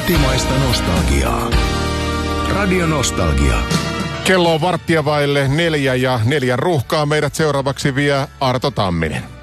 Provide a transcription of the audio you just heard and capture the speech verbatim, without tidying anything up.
Kotimaista nostalgiaa. Radio Nostalgia. Kello on varttia vaille neljä ja neljän ruuhkaa meidät seuraavaksi vie Arto Tamminen.